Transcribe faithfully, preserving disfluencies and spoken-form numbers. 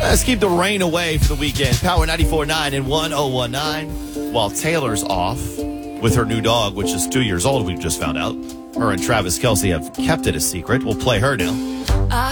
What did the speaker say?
Let's keep the rain away for the weekend. Power ninety-four point nine and one oh one nine. While Taylor's off with her new dog, which is two years old, we've just found out. Her and Travis Kelce have kept it a secret. We'll play her now.